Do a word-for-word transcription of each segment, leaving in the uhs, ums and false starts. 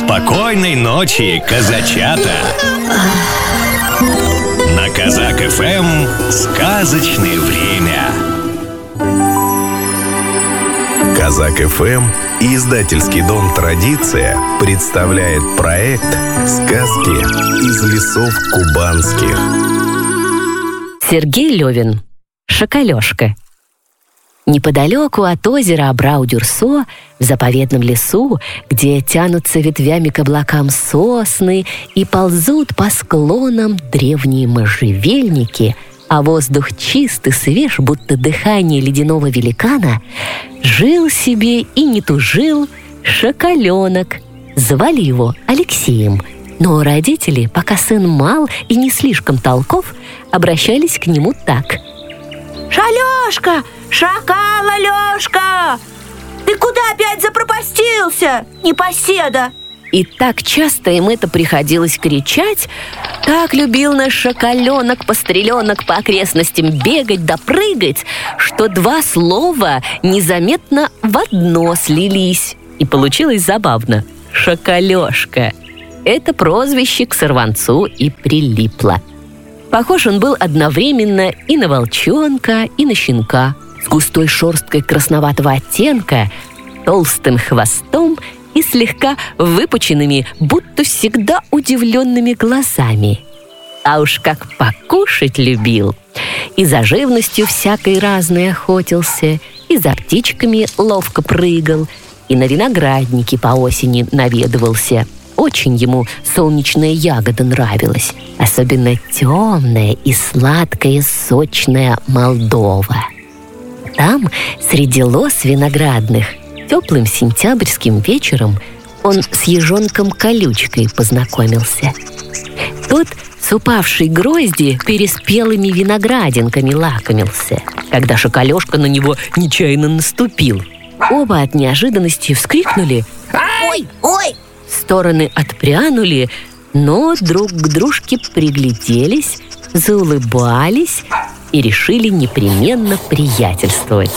Спокойной ночи, казачата! На Казак эф эм сказочное время. Казак эф эм и издательский дом «Традиция» представляет проект «Сказки из лесов кубанских». Сергей Левин. Шакалёшка. Неподалеку от озера Абрау-Дюрсо, в заповедном лесу, где тянутся ветвями к облакам сосны и ползут по склонам древние можжевельники, а воздух чист и свеж, будто дыхание ледяного великана, жил себе и не тужил шакалёнок. Звали его Алексеем, но родители, пока сын мал и не слишком толков, обращались к нему так: «Шалёшка! Шакал Алёшка! Ты куда опять запропастился, непоседа?» И так часто им это приходилось кричать, так любил наш шакалёнок-постреленок по окрестностям бегать да прыгать, что два слова незаметно в одно слились. И получилось забавно. Шакалёшка. Это прозвище к сорванцу и прилипло. Похож он был одновременно и на волчонка, и на щенка, с густой шерсткой красноватого оттенка, толстым хвостом и слегка выпученными, будто всегда удивленными глазами. А уж как покушать любил! И за живностью всякой разной охотился, и за птичками ловко прыгал, и на винограднике по осени наведывался. Очень ему солнечная ягода нравилась, особенно темная и сладкая сочная Молдова. Там, среди лоз виноградных, теплым сентябрьским вечером он с ежонком-колючкой познакомился. Тот с упавшей грозди переспелыми виноградинками лакомился, когда шакалёшка на него нечаянно наступил. Оба от неожиданности вскрикнули: «Ой, ой!» Стороны отпрянули, но друг к дружке пригляделись, заулыбались и решили непременно приятельствовать.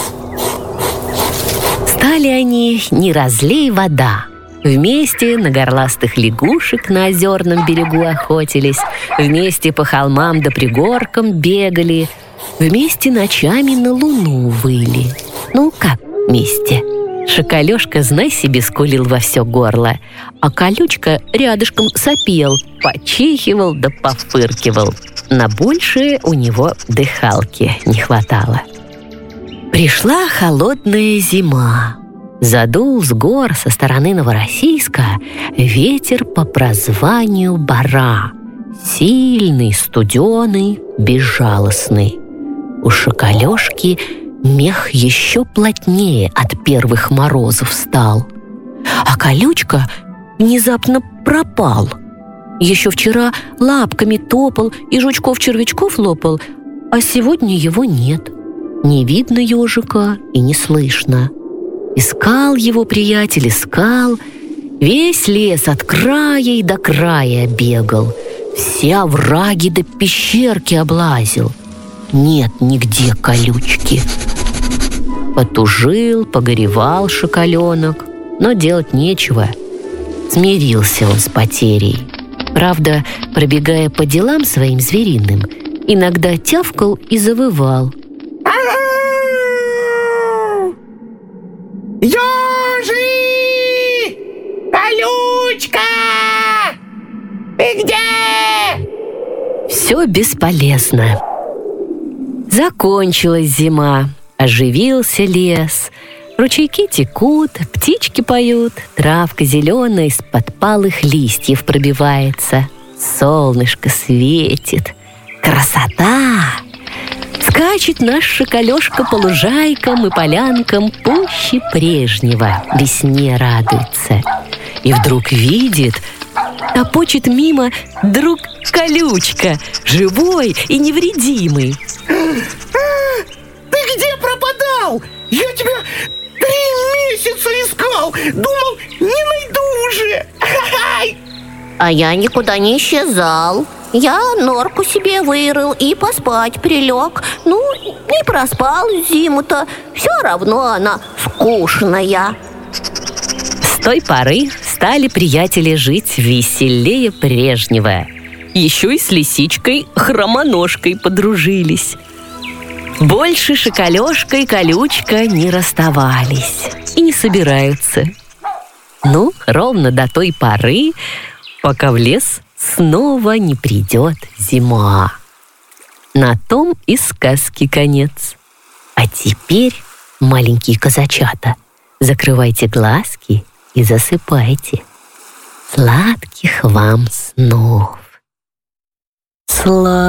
Стали они не разлей вода. Вместе на горластых лягушек на озерном берегу охотились, вместе по холмам да пригоркам бегали, вместе ночами на луну выли. Ну, как вместе? Шакалёшка, знай себе, скулил во все горло, а колючка рядышком сопел, почихивал да пофыркивал. На большее у него дыхалки не хватало. Пришла холодная зима. Задул с гор со стороны Новороссийска ветер по прозванию Бара. Сильный, студеный, безжалостный. У шакалёшки мех еще плотнее от первых морозов стал. А колючка внезапно пропал. Еще вчера лапками топал и жучков-червячков лопал, а сегодня его нет. Не видно ежика и не слышно. Искал его приятель, искал. Весь лес от края и до края бегал. Все овраги до пещерки облазил. Нет нигде колючки. Потужил, погоревал шакалёнок, но делать нечего. Смирился он с потерей. Правда, пробегая по делам своим звериным, иногда тявкал и завывал: «Ёжи! Колючка! Ты где?» Все бесполезно. Закончилась зима, оживился лес. Ручейки текут, птички поют, травка зеленая из-под палых листьев пробивается. Солнышко светит. Красота! Скачет наш шакалёшка по лужайкам и полянкам пуще прежнего, весне радуется. И вдруг видит, топочет мимо друг колючка, живой и невредимый. «Ты где пропадал? Я тебя три месяца искал, думал, не найду уже!» А я никуда не исчезал. Я норку себе вырыл и поспать прилег. Ну, не проспал зиму-то. Все равно она скучная. С той поры стали приятели жить веселее прежнего. Еще и с лисичкой Хромоножкой подружились. Больше Шоколешка и Колючка не расставались и не собираются. Ну, ровно до той поры, пока в лес снова не придет зима. На том и сказки конец. А теперь, маленькие казачата, закрывайте глазки и засыпайте. Сладких вам снов. Сладких.